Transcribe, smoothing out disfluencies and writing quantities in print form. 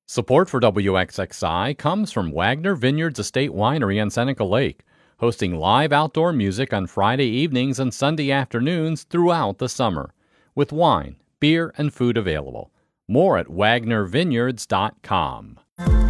Support for WXXI comes from Wagner Vineyards Estate Winery on Seneca Lake, hosting live outdoor music on Friday evenings and Sunday afternoons throughout the summer, with wine, beer, and food available. More at wagnervineyards.com.